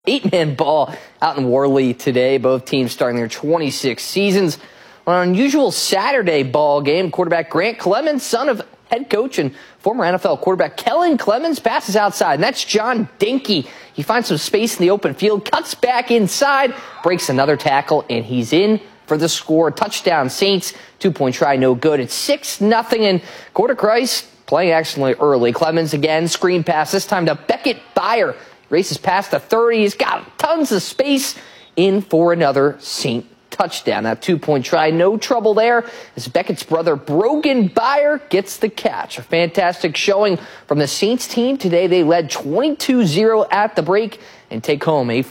8-man ball out in Worley today. Both teams starting their 26 seasons. On an unusual Saturday ball game, quarterback Grant Clemens, son of head coach and former NFL quarterback Kellen Clemens, passes outside. And that's John Dinky. He finds some space in the open field, cuts back inside, breaks another tackle, and he's in for the score. Touchdown Saints. 2-point try, no good. It's 6-0, and Corder Christ playing excellently early. Clemens again, screen pass, this time to Beckett Byer. Races past the 30. He's got tons of space, in for another Saint touchdown. That 2-point try, no trouble there, as Beckett's brother Brogan Byer gets the catch. A fantastic showing from the Saints team today. They led 22-0 at the break and take home a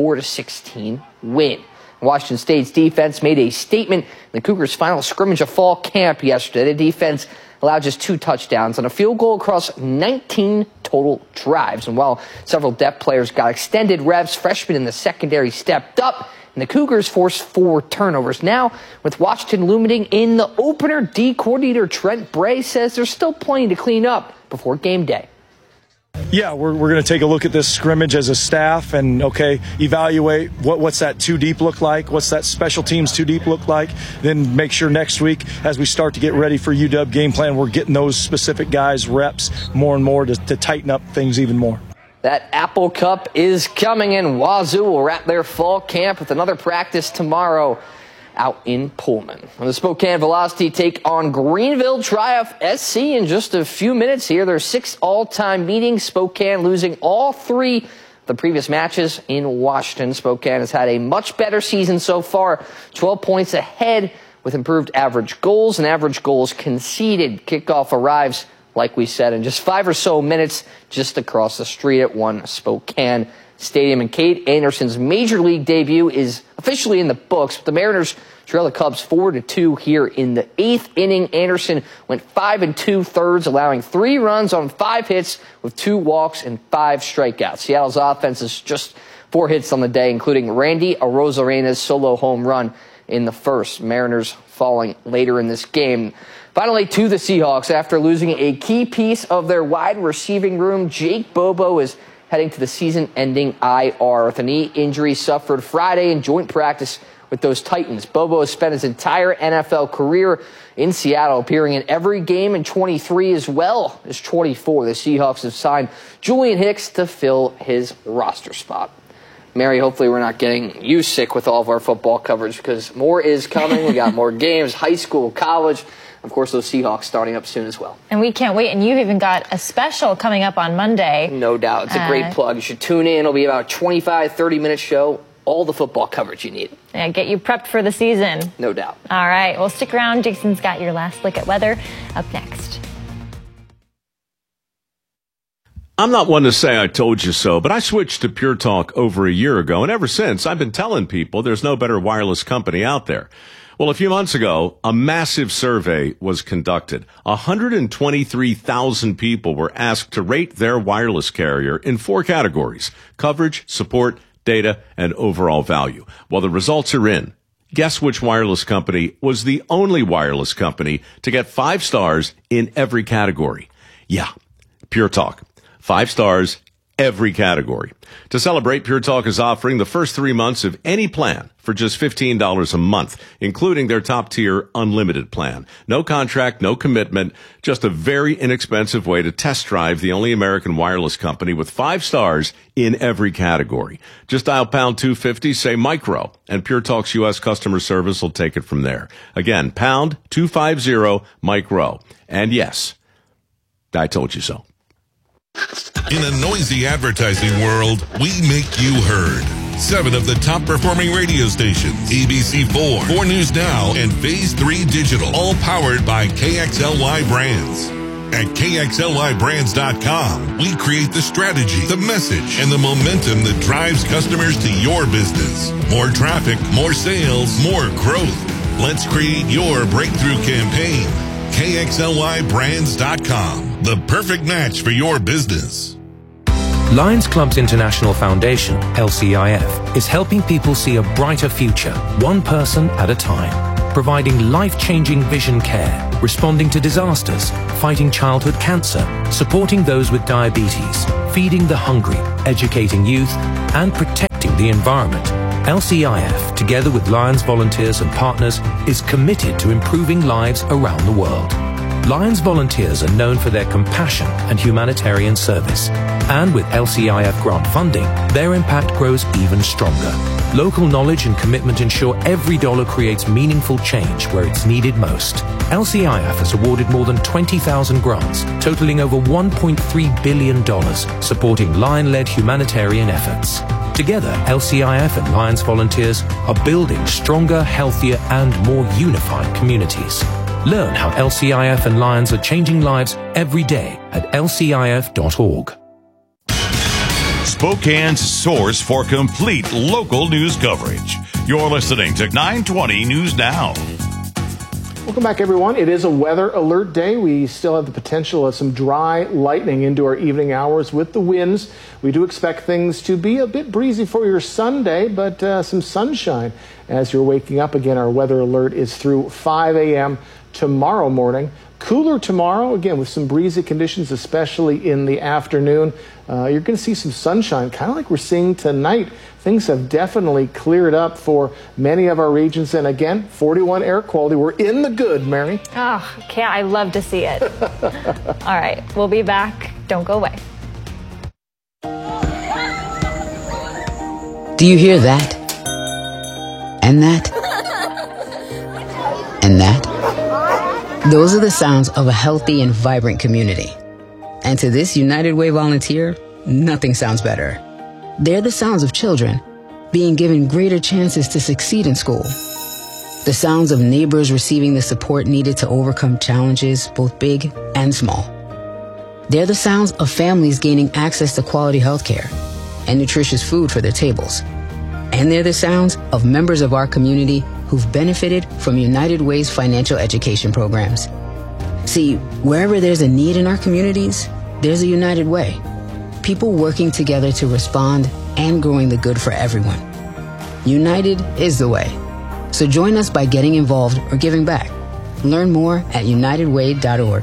44-16 win. Washington State's defense made a statement in the Cougars' final scrimmage of fall camp yesterday. The defense allowed just 2 touchdowns and a field goal across 19 total drives. And while several depth players got extended reps, freshmen in the secondary stepped up, and the Cougars forced 4 turnovers. Now, with Washington looming in the opener, D coordinator Trent Bray says there's still plenty to clean up before game day. Yeah, we're going to take a look at this scrimmage as a staff and, evaluate what's that 2 deep look like, what's that special teams 2 deep look like, then make sure next week as we start to get ready for UW game plan, we're getting those specific guys reps more and more to tighten up things even more. That Apple Cup is coming, and Wazoo will wrap their fall camp with another practice tomorrow out in Pullman. When the Spokane Velocity take on Greenville Triumph SC in just a few minutes here. Their 6th all-time meeting. Spokane losing all 3 of the previous matches in Washington. Spokane has had a much better season so far, 12 points ahead with improved average goals and average goals conceded. Kickoff arrives, like we said, in just 5 or so minutes just across the street at One Spokane Stadium. And Kate Anderson's major league debut is officially in the books. The Mariners trail the Cubs 4-2 here in the 8th inning. Anderson went 5 2/3, allowing 3 runs on 5 hits with 2 walks and 5 strikeouts. Seattle's offense is just 4 hits on the day, including Randy Arozarena's solo home run in the first. Mariners falling later in this game. Finally, to the Seahawks. After losing a key piece of their wide receiving room, Jake Bobo is heading to the season-ending IR with a knee injury suffered Friday in joint practice with those Titans. Bobo has spent his entire NFL career in Seattle, appearing in every game in 23 as well as 24. The Seahawks have signed Julian Hicks to fill his roster spot. Mary, hopefully we're not getting you sick with all of our football coverage, because more is coming. We got more games, high school, college. Of course, those Seahawks starting up soon as well. And we can't wait. And you've even got a special coming up on Monday. No doubt. It's a great plug. You should tune in. It'll be about a 25, 30-minute show. All the football coverage you need. Yeah, get you prepped for the season. No doubt. All right. Well, stick around. Jason's got your last look at weather up next. I'm not one to say I told you so, but I switched to Pure Talk over a year ago, and ever since, I've been telling people there's no better wireless company out there. Well, a few months ago, a massive survey was conducted. 123,000 people were asked to rate their wireless carrier in 4 categories: coverage, support, data, and overall value. Well, the results are in. Guess which wireless company was the only wireless company to get 5 stars in every category? Yeah, Pure Talk. 5 stars, every category. To celebrate, Pure Talk is offering the first 3 months of any plan for just $15 a month, including their top-tier unlimited plan. No contract, no commitment, just a very inexpensive way to test drive the only American wireless company with 5 stars in every category. Just dial pound 250, say micro, and Pure Talk's U.S. customer service will take it from there. Again, pound 250 micro. And yes, I told you so. In a noisy advertising world, we make you heard. 7 of the top performing radio stations, ABC4, 4 News Now, and Phase 3 Digital, all powered by KXLY Brands. At KXLYBrands.com, we create the strategy, the message, and the momentum that drives customers to your business. More traffic, more sales, more growth. Let's create your breakthrough campaign. KXLYBrands.com, the perfect match for your business. Lions Clubs International Foundation, LCIF, is helping people see a brighter future, one person at a time. providing life-changing vision care, responding to disasters, fighting childhood cancer, supporting those with diabetes, feeding the hungry, educating youth, and protecting the environment. LCIF, together with Lions volunteers and partners, is committed to improving lives around the world. Lions volunteers are known for their compassion and humanitarian service. And with LCIF grant funding, their impact grows even stronger. Local knowledge and commitment ensure every dollar creates meaningful change where it's needed most. LCIF has awarded more than 20,000 grants, totaling over $1.3 billion, supporting Lion-led humanitarian efforts. Together, LCIF and Lions volunteers are building stronger, healthier, and more unified communities. Learn how LCIF and Lions are changing lives every day at lcif.org. Spokane's source for complete local news coverage. You're listening to 920 News Now. Welcome back, everyone. It is a weather alert day. We still have the potential of some dry lightning into our evening hours with the winds. We do expect things to be a bit breezy for your Sunday, but some sunshine as you're waking up. Again, our weather alert is through 5 a.m. tomorrow morning. Cooler tomorrow, again, with some breezy conditions, especially in the afternoon. You're going to see some sunshine, kind of like we're seeing tonight. Things have definitely cleared up for many of our regions. And again, 41 air quality. We're in the good, Mary. Oh, I love to see it. All right, we'll be back. Don't go away. Do you hear that? And that? And that? Those are the sounds of a healthy and vibrant community. And to this United Way volunteer, nothing sounds better. They're the sounds of children being given greater chances to succeed in school. The sounds of neighbors receiving the support needed to overcome challenges, both big and small. They're the sounds of families gaining access to quality health care and nutritious food for their tables. And they're the sounds of members of our community who've benefited from United Way's financial education programs. See, wherever there's a need in our communities, there's a United Way. People working together to respond and growing the good for everyone. United is the way. So join us by getting involved or giving back. Learn more at unitedway.org.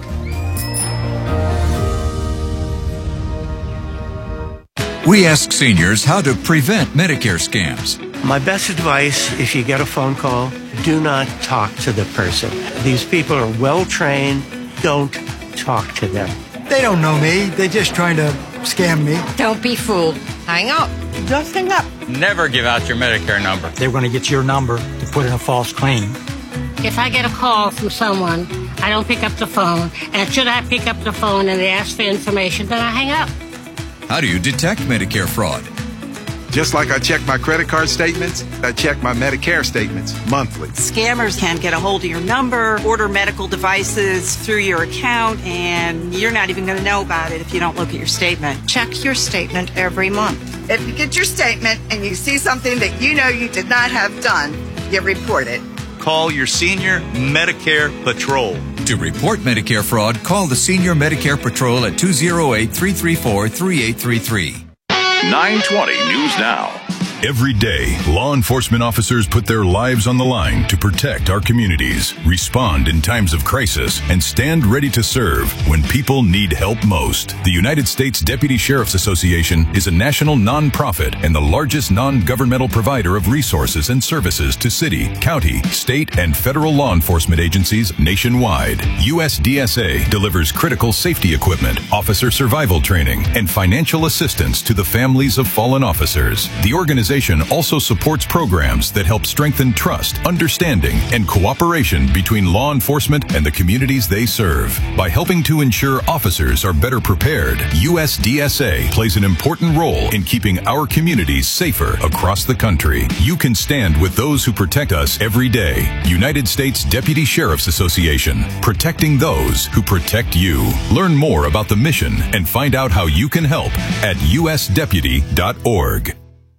We ask seniors how to prevent Medicare scams. My best advice, if you get a phone call, do not talk to the person. These people are well trained. Don't talk to them. They don't know me. They're just trying to scam me. Don't be fooled. Hang up. Just hang up. Never give out your Medicare number. They're going to get your number to put in a false claim. If I get a call from someone, I don't pick up the phone. And should I pick up the phone and they ask for information, then I hang up. How do you detect Medicare fraud? Just like I check my credit card statements, I check my Medicare statements monthly. Scammers can get a hold of your number, order medical devices through your account, and you're not even going to know about it if you don't look at your statement. Check your statement every month. If you get your statement and you see something that you know you did not have done, you report it. Call your Senior Medicare Patrol. To report Medicare fraud, call the Senior Medicare Patrol at 208-334-3833. 920 News Now. Every day, law enforcement officers put their lives on the line to protect our communities, respond in times of crisis, and stand ready to serve when people need help most. The United States Deputy Sheriff's Association is a national nonprofit and the largest non-governmental provider of resources and services to city, county, state, and federal law enforcement agencies nationwide. USDSA delivers critical safety equipment, officer survival training, and financial assistance to the families of fallen officers. The organization also supports programs that help strengthen trust, understanding, and cooperation between law enforcement and the communities they serve. By helping to ensure officers are better prepared, USDSA plays an important role in keeping our communities safer across the country. You can stand with those who protect us every day. United States Deputy Sheriff's Association, protecting those who protect you. Learn more about the mission and find out how you can help at usdeputy.org.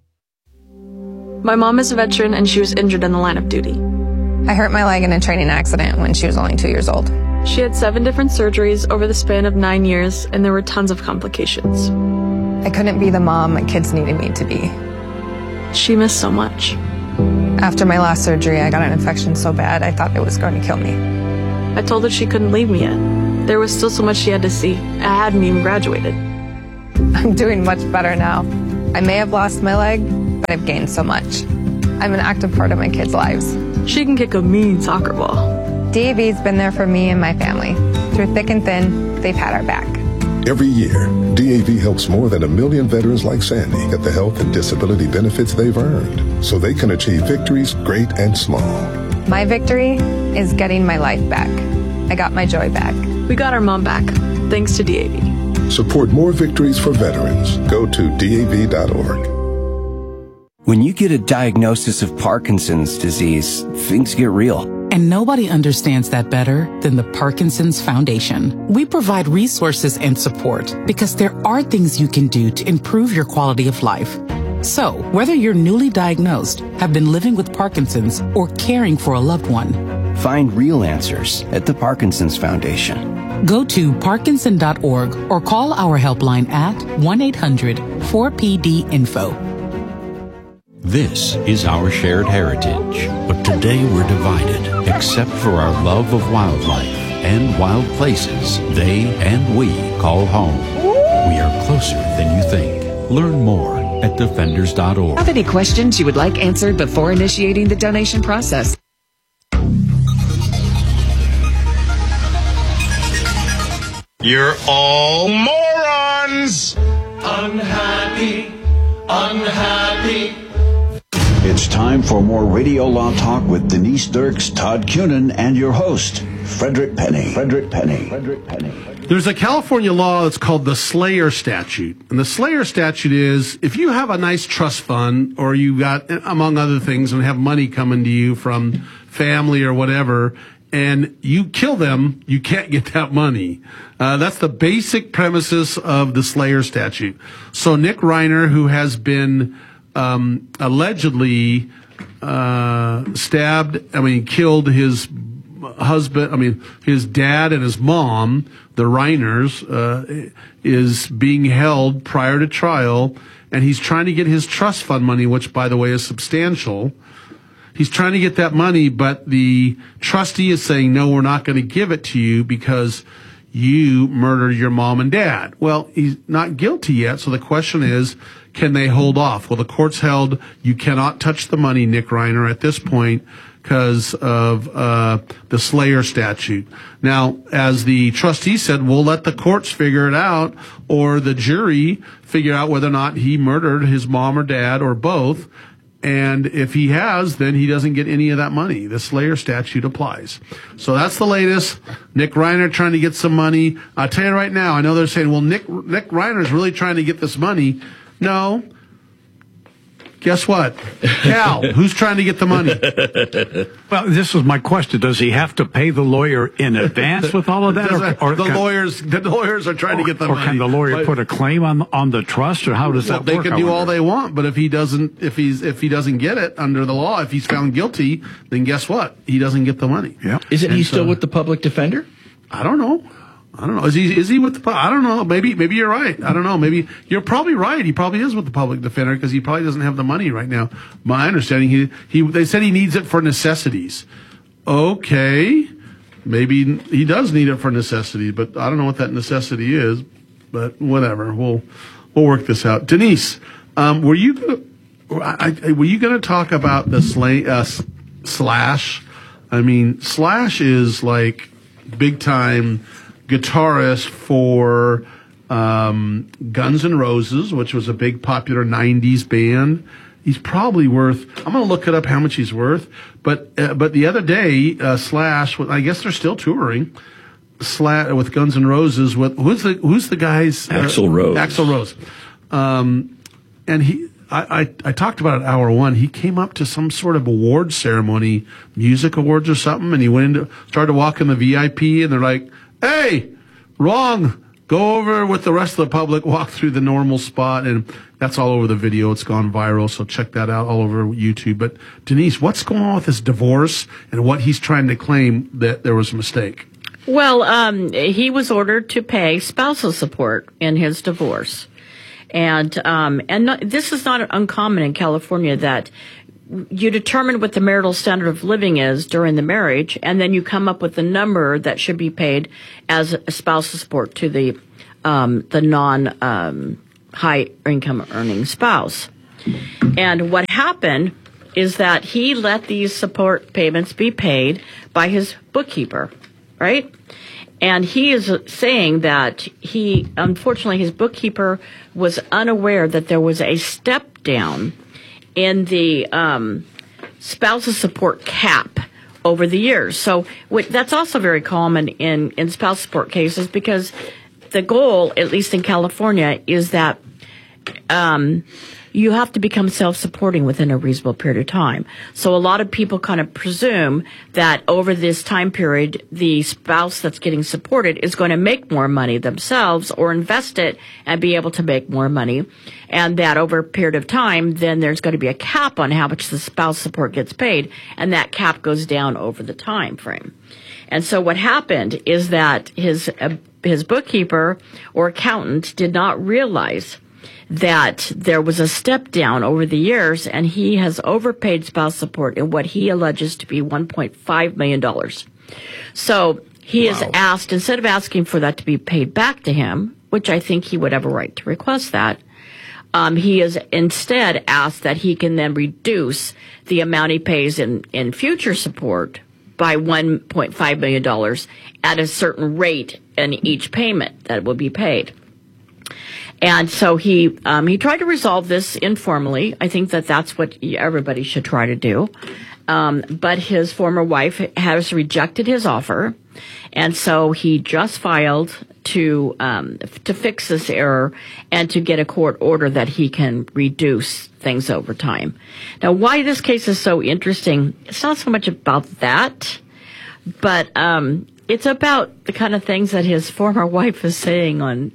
My mom is a veteran and she was injured in the line of duty. I hurt my leg in a training accident when she was only 2 years old. She had 7 different surgeries over the span of 9 years, and there were tons of complications. I couldn't be the mom my kids needed me to be. She missed so much. After my last surgery, I got an infection so bad I thought it was going to kill me. I told her she couldn't leave me yet. There was still so much she had to see. I hadn't even graduated. I'm doing much better now. I may have lost my leg, but I've gained so much. I'm an active part of my kids' lives. She can kick a mean soccer ball. DAV's been there for me and my family. Through thick and thin, they've had our back. Every year, DAV helps more than 1 million veterans like Sandy get the health and disability benefits they've earned so they can achieve victories great and small. My victory is getting my life back. I got my joy back. We got our mom back, thanks to DAV. Support more victories for veterans. Go to DAV.org. When you get a diagnosis of Parkinson's disease, things get real. And nobody understands that better than the Parkinson's Foundation. We provide resources and support because there are things you can do to improve your quality of life. So, whether you're newly diagnosed, have been living with Parkinson's, or caring for a loved one, find real answers at the Parkinson's Foundation. Go to parkinson.org or call our helpline at 1-800-4PD-INFO. This is our shared heritage, but today we're divided, except for our love of wildlife and wild places they and we call home. We are closer than you think. Learn more at defenders.org. Have any questions you would like answered before initiating the donation process? You're all morons! Unhappy, unhappy. It's time for more Radio Law Talk with Denise Dirks, Todd Cunin, and your host, Frederick Penny. There's a California law that's called the Slayer Statute. And the Slayer Statute is, if you have a nice trust fund, or you got, among other things, and have money coming to you from family or whatever, and you kill them, you can't get that money. That's the basic premises of the Slayer Statute. So Nick Reiner, who has been allegedly killed his husband, his dad and his mom, the Reiners, is being held prior to trial, and he's trying to get his trust fund money, which, by the way, is substantial. He's trying to get that money, but the trustee is saying, no, we're not going to give it to you because you murdered your mom and dad. Well, he's not guilty yet, so the question is, can they hold off? Well, the court's held you cannot touch the money, Nick Reiner, at this point because of the Slayer Statute. Now, as the trustee said, we'll let the courts figure it out, or the jury figure out whether or not he murdered his mom or dad or both. And if he has, then he doesn't get any of that money. The Slayer Statute applies. So that's the latest. Nick Reiner trying to get some money. I'll tell you right now, I know they're saying, well, Nick Reiner is really trying to get this money. No. Guess what? Cal, who's trying to get the money? Well, this was my question. Does he have to pay the lawyer in advance with all of that? The lawyers are trying to get the money. Or can the lawyer put a claim on the trust, or how does that work? They can do all they want, but if he doesn't get it under the law, if he's found guilty, then guess what? He doesn't get the money. Yeah. Isn't he still with the public defender? I don't know. Is he with the? I don't know. Maybe you're right. I don't know. Maybe you're probably right. He probably is with the public defender because he probably doesn't have the money right now. My understanding, they said he needs it for necessities. Okay, maybe he does need it for necessities, but I don't know what that necessity is. But whatever, we'll work this out. Denise, were you going to talk about the Slash? I mean, Slash is like big time guitarist for Guns N' Roses, which was a big popular 90s band. He's probably worth, I'm going to look it up how much he's worth, but the other day, Slash, I guess they're still touring, with Guns N' Roses, who's the guy's? Axl Rose. Axl Rose. And I talked about it at hour one. He came up to some sort of award ceremony, music awards or something, and he started to walk in the VIP, and they're like, hey, wrong. Go over with the rest of the public, walk through the normal spot, and that's all over the video. It's gone viral, so check that out all over YouTube. But Denise, what's going on with this divorce and what he's trying to claim that there was a mistake? Well, he was ordered to pay spousal support in his divorce. And this is not uncommon in California that you determine what the marital standard of living is during the marriage, and then you come up with the number that should be paid as a spousal support to the high income earning spouse. And what happened is that he let these support payments be paid by his bookkeeper, right? And he is saying that unfortunately, his bookkeeper was unaware that there was a step down in the spousal support cap over the years. So that's also very common in spousal support cases, because the goal, at least in California, is that you have to become self-supporting within a reasonable period of time. So a lot of people kind of presume that over this time period, the spouse that's getting supported is going to make more money themselves or invest it and be able to make more money. And that over a period of time, then there's going to be a cap on how much the spouse support gets paid. And that cap goes down over the time frame. And so what happened is that his bookkeeper or accountant did not realize that there was a step down over the years, and he has overpaid spouse support in what he alleges to be $1.5 million. So he is asked, instead of asking for that to be paid back to him, which I think he would have a right to request that, he is instead asked that he can then reduce the amount he pays in future support by $1.5 million at a certain rate in each payment that will be paid. And so he tried to resolve this informally. I think that's what everybody should try to do. But his former wife has rejected his offer. And so he just filed to fix this error and to get a court order that he can reduce things over time. Now, why this case is so interesting, it's not so much about that, but it's about the kind of things that his former wife is saying on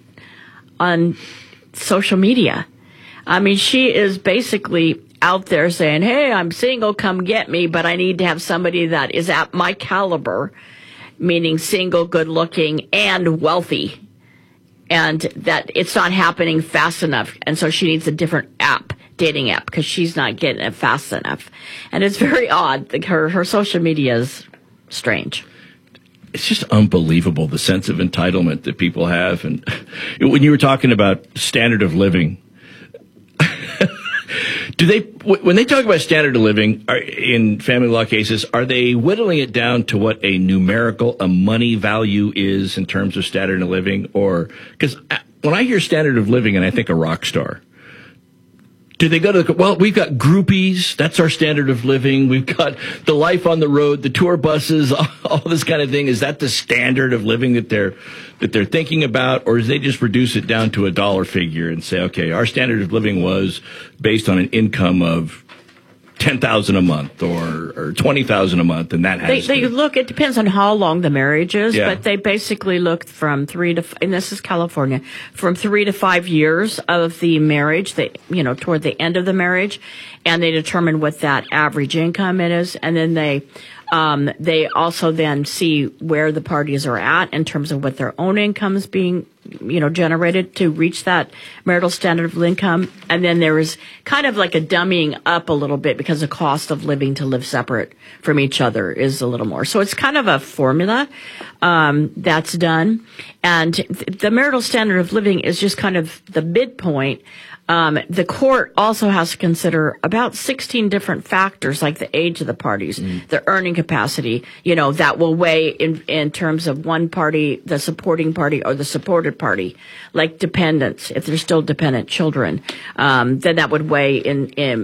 social media. I mean, she is basically out there saying, hey, I'm single, come get me, but I need to have somebody that is at my caliber, meaning single, good looking, and wealthy. And that it's not happening fast enough. And so she needs a different dating app, because she's not getting it fast enough. And it's very odd. Her social media is strange. It's just unbelievable, the sense of entitlement that people have. And when you were talking about standard of living, when they talk about standard of living in family law cases, are they whittling it down to what a money value is in terms of standard of living? Or, because when I hear standard of living and I think a rock star, do they go to we've got groupies, that's our standard of living. We've got the life on the road, the tour buses, all this kind of thing. Is that the standard of living that they're thinking about? Or do they just reduce it down to a dollar figure and say, okay, our standard of living was based on an income of $10,000 a month or $20,000 a month, and that has they look. It depends on how long the marriage is, but they basically look from 3 to, and this is California, from 3 to 5 years of the marriage. Toward the end of the marriage, and they determine what that average income is, and then they also then see where the parties are at in terms of what their own income is being generated to reach that marital standard of income. And then there is kind of like a dummying up a little bit, because the cost of living to live separate from each other is a little more. So it's kind of a formula that's done. And the marital standard of living is just kind of the midpoint. The court also has to consider about 16 different factors, like the age of the parties, the earning capacity, that will weigh in terms of one party, the supporting party, or the supported party, like dependents, if they're still dependent children, then that would weigh in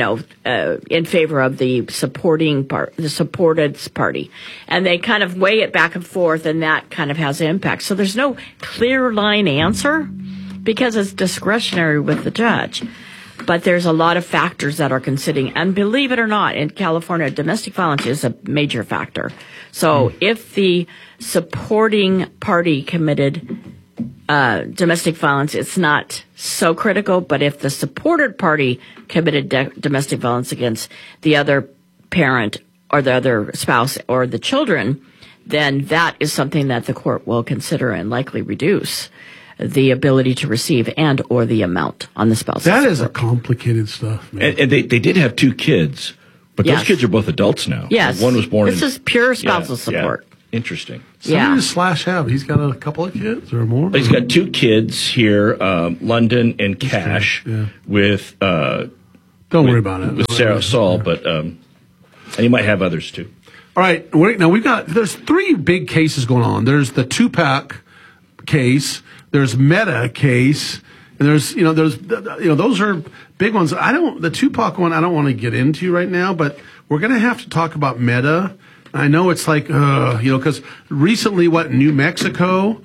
favor of the supporting part, the supported party. And they kind of weigh it back and forth, and that kind of has impact. So there's no clear line answer, because it's discretionary with the judge. But there's a lot of factors that are considering. And believe it or not, in California, domestic violence is a major factor. So if the supporting party committed domestic violence, it's not so critical. But if the supported party committed domestic violence against the other parent or the other spouse or the children, then that is something that the court will consider and likely reduce the ability to receive and or the amount on the spouse. That is a complicated stuff, man. And they did have 2 kids, but those kids are both adults now. Yes. One was born This is pure spousal support. Yeah. Interesting. Somebody does Slash have? He's got a couple of kids or more? He's got 2 kids here, London and Cash, with... Don't worry about it. With Sarah Saul, but... and he might have others, too. All right. Now, there's 3 big cases going on. There's the Tupac case. There's Meta case. And those are big ones. The Tupac one I don't want to get into right now, but we're going to have to talk about Meta. I know it's like, because recently, New Mexico,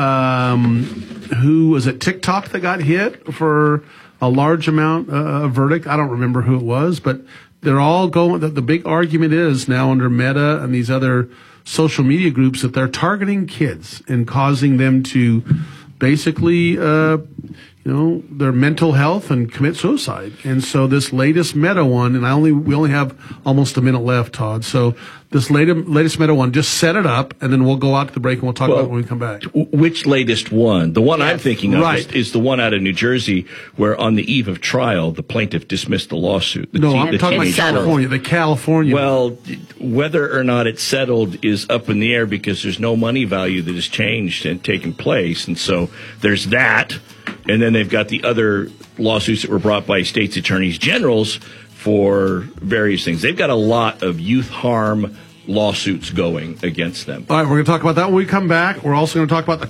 who was it, TikTok that got hit for a large amount of verdict? I don't remember who it was, but they're all going, the big argument is now under Meta and these other social media groups that they're targeting kids and causing them to basically, their mental health and commit suicide. And so this latest Meta one, and we only have almost a minute left, Todd. So this latest Meta one, just set it up, and then we'll go out to the break and we'll talk about it when we come back. Which latest one? The one I'm thinking of is the one out of New Jersey where on the eve of trial, the plaintiff dismissed the lawsuit. I'm talking about California, the California. Well, whether or not it's settled is up in the air because there's no money value that has changed and taken place. And so there's that. And then they've got the other lawsuits that were brought by states' attorneys generals for various things. They've got a lot of youth harm lawsuits going against them. All right, we're going to talk about that when we come back. We're also going to talk about the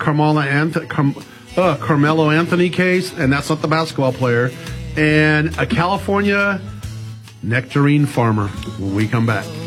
Carmelo Anthony case, and that's not the basketball player, and a California nectarine farmer when we come back.